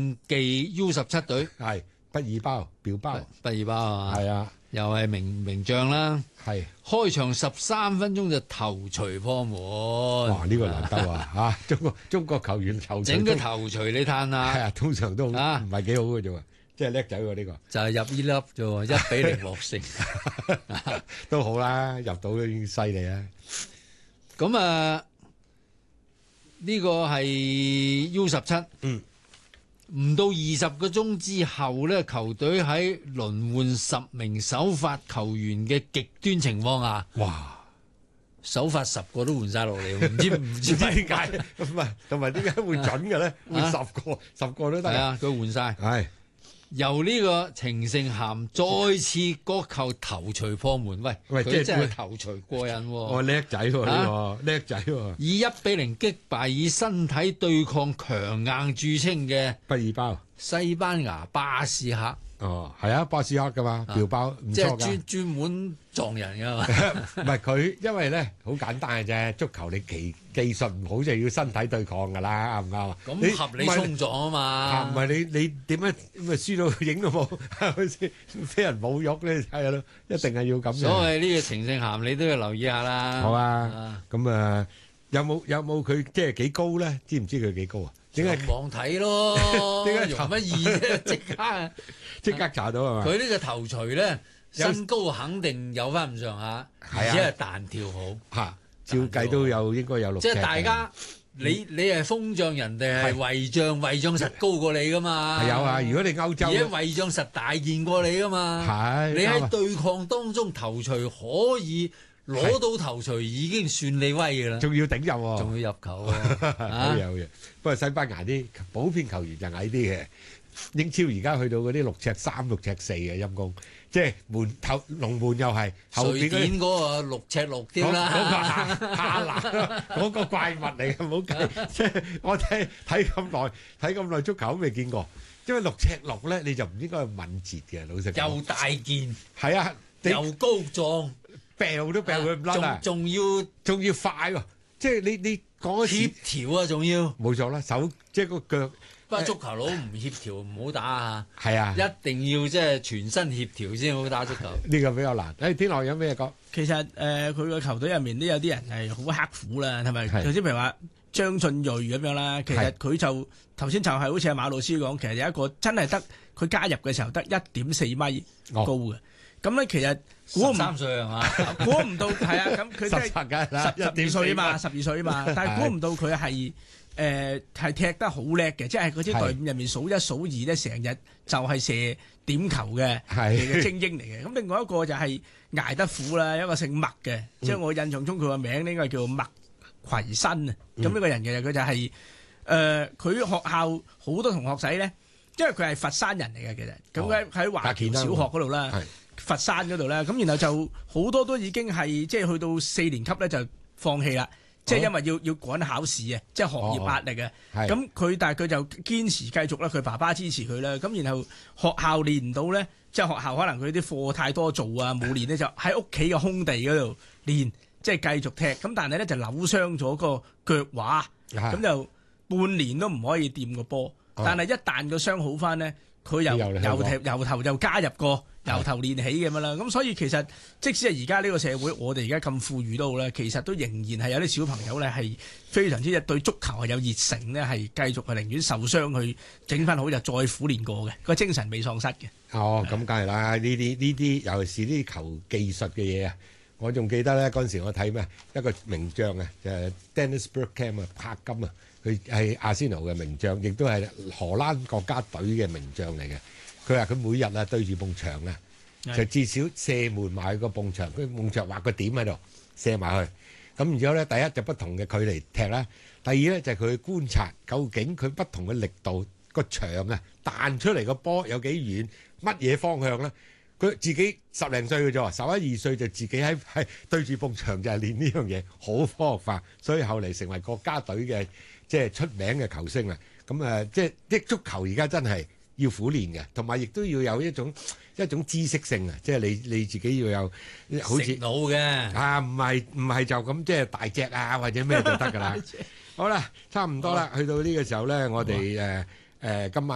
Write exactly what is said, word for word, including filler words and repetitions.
競技 U 十七隊， 係畢爾包表包， 畢爾包啊， 係啊， 又係名名將啦。 係開場十三分鐘就頭槌破門， 哇！呢個難得啊嚇！中國中國球員頭整個頭槌你嘆下， 係啊，通常都唔啊係幾好嘅啫喎，即係叻仔喎呢個。 就係入呢粒啫喎，一比零獲勝， 都好啦，入到都已經犀利啦。 咁啊，呢個係 U 十七， 嗯， 唔到二十個鐘之後咧，球隊喺輪換十名首發球員嘅極端情況下， 哇！ 首發十個都換晒落嚟，唔知唔知點解？唔係同埋點解會準嘅咧？換十個，十個都得。 係啊，佢換晒。 係由呢個程勝咸再次角球頭槌破門，喂， 喂即係佢真係頭槌過癮喎。 哦，叻仔喎呢個，叻仔喎。 以一比零擊敗以身體對抗強硬著稱嘅畢爾包。 西班牙巴斯克， 哦，係啊，巴斯克噶嘛，表包唔即係錯㗎。 專專門撞人㗎嘛。 唔係佢，因為咧好簡單嘅啫。足球你技技術唔好就要身體對抗㗎啦，啱唔啱啊？ 咁合理衝撞啊啊，唔嘛。 係你你點樣咁咪輸到影都冇，係咪先？俾人侮辱咧，係咯，一定係要咁嘅。 所謂呢個程勝咸，你都要留意下啦。 好啊， 啊， 咁啊，有冇有冇佢即係幾高咧？知唔知佢幾高啊？點解上網睇咯？ 點解容乜易啫？即刻即刻查到係嘛？ 佢呢個頭槌咧， 有身高肯定有翻咁上下， 係啊而且係彈跳好。 嚇，照計都有應該有六尺嘅。 即係大家，你你係風將，人哋係係衛將，衛將實高過你噶嘛。 係有啊！如果你歐洲而家衛將實大件過你噶嘛。 係你喺啱啊對抗當中頭槌可以攞到頭槌，已經算你威㗎啦。 仲要頂入喎， 仲要入球喎。 好啊嘢好嘢。不過西班牙啲普遍球員就矮啲嘅，英超而家去到嗰啲六尺三、六尺四嘅陰公，即係門頭龍門又係後邊嗰啲瑞典嗰個六尺六添啦。 嗰個下下欄嗰個怪物嚟嘅，唔好計。即係我睇睇咁耐，睇咁耐足球都未見過。因為六尺六咧，你就唔應該係敏捷嘅，老實講。 又大件， 係啊，你又高壯， 掉都掉佢唔甩啊！ 仲仲要仲要快喎，即係你你講一協次調啊，仲要。 冇錯啦，手即係個腳不過足球佬唔協調唔好打啊！ 係啊， 一定要即係全身協調先好打足球。 呢個比較難。誒，天樂有咩講？ 其實誒，佢個球隊入面都有啲人係好刻苦啦，係咪？ 係頭先譬如話張進鋭咁樣啦，其實佢就頭先就係好似阿馬老師講，其實有一個真係得佢加入嘅時候得一點四米高嘅。咁咧其實估唔十三歲係嘛？ 估唔到係啊，咁佢即係十八梗係啦， 十十二歲啊嘛，十二歲啊嘛，但係估唔到佢係誒係踢得好叻嘅，即係嗰啲隊伍入面數一數二咧，成日就係射點球嘅嘅精英嚟嘅。咁另外一個就係捱得苦啦，一個姓麥嘅，即係我印象中佢個名應該叫麥葵新啊。咁呢個人其實佢就係誒佢學校好多同學仔咧，因為佢係佛山人嚟嘅，其實咁喺喺華僑小學嗰度啦。佛山嗰度咧，咁然後就好多都已經係即係去到四年級咧就放棄啦，即係因為要要趕考試啊，即係學業壓力啊。咁佢但係佢就堅持繼續啦，佢爸爸支持佢啦。咁然後學校練唔到咧，即係學校可能佢啲課太多做啊，冇練咧就喺屋企嘅空地嗰度練，即係繼續踢。咁但係咧就扭傷咗個腳踝，咁就半年都唔可以掂個波。但係一旦個傷好翻咧，佢又由踢由頭又加入過。由頭練起咁樣啦，咁所以其實即使係而家呢個社會，我哋而家咁富裕都好咧，其實都仍然係有啲小朋友咧係非常之對足球係有熱誠咧，係繼續係寧願受傷去整翻好就再苦練過嘅，個精神未喪失嘅。 哦，咁梗係啦，呢啲呢啲尤其是呢啲球技術嘅嘢啊，我仲記得咧嗰陣時我睇咩一個名將啊，就係 Dennis Bergkamp 啊，柏金啊，佢係阿仙奴嘅名將，亦都係荷蘭國家隊嘅名將嚟嘅。佢話佢每日啊對住埲牆啊，就至少射門埋個埲牆，佢埲牆畫個點喺度射埋去。咁然之後咧，第一就不同嘅距離踢啦，第二咧就係佢觀察究竟佢不同嘅力度個牆啊彈出嚟個波有幾遠，乜嘢方向咧？佢自己十零歲嘅啫，十一二歲就自己喺喺對住埲牆就係練呢樣嘢，好科學化，所以後嚟成為國家隊嘅即係出名嘅球星啦。咁誒，即係啲足球而家真係要苦練嘅，同埋亦都要有一種一種知識性啊！即係你你自己要有好似食腦嘅啊，唔係唔係就咁即係大隻啊或者咩就得㗎啦。好啦，差唔多啦，去到呢個時候咧，我哋誒誒今晚。